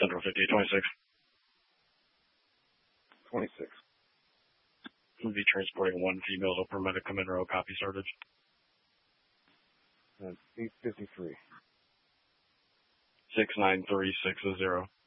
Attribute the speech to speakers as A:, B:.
A: Central 5826.
B: 26.
A: We'll be transporting one female to Permetta Monroe. Copy started.
B: 853.
A: 69360.